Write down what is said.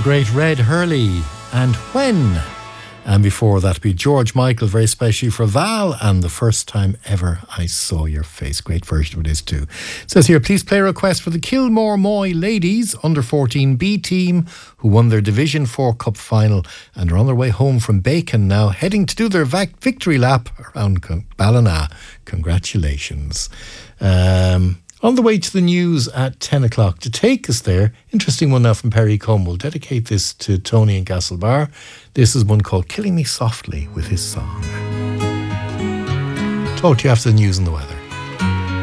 great Red Hurley and When. And before that be George Michael, very specially for Val, and The First Time Ever I Saw Your Face. Great version of it is too. It says here, please play a request for the Kilmore Moy ladies under 14 B team who won their Division 4 Cup final and are on their way home from Bacon now, heading to do their victory lap around Ballina. Congratulations. On the way to the news at 10 o'clock. To take us there, interesting one now from Perry Combe. We'll dedicate this to Tony in Castlebar. This is one called Killing Me Softly with his song. Talk to you after the news and the weather.